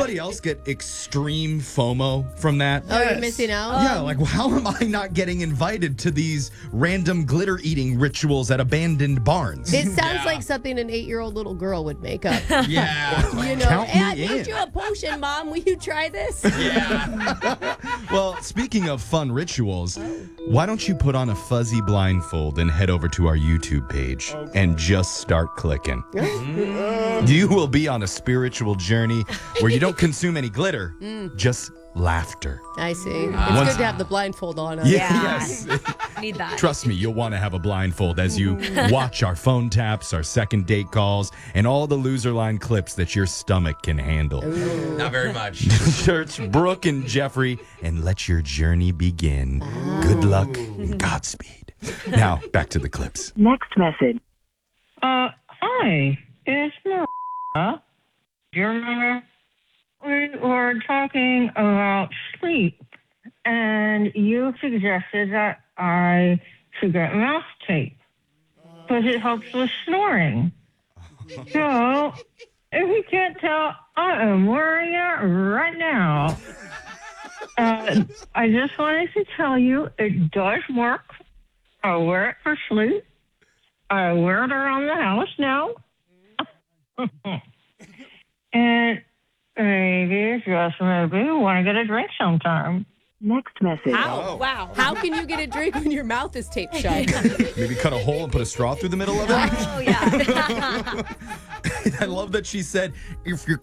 anybody else get extreme FOMO from that? Oh, you're missing out? Yeah, like how am I not getting invited to these random glitter eating rituals at abandoned barns? It sounds like something an 8-year-old little girl would make up. Yeah. You know, Count hey, I me made in. you a potion, Mom. Will you try this? Well, speaking of fun rituals, why don't you put on a fuzzy blindfold and head over to our YouTube page and just start clicking? You will be on a spiritual journey where you don't consume any glitter, just laughter. I see. It's good to have the blindfold on. Yes. Need that. Trust me, you'll want to have a blindfold as you watch our phone taps, our second date calls, and all the loser line clips that your stomach can handle. Not very much. Search Brooke and Jeffrey and let your journey begin. Good luck and Godspeed. Now, back to the clips. Next message. Hi, it's Maria. Do you remember we were talking about sleep, and you suggested that I should get mouth tape because it helps with snoring. So, if you can't tell, I am wearing it right now. I just wanted to tell you it does work. I wear it for sleep. I wear it around the house now. And maybe, just maybe, we want to get a drink sometime. Next message. Ow, wow. How can you get a drink when your mouth is taped shut? Maybe cut a hole and put a straw through the middle of it. Oh, yeah. I love that she said, if you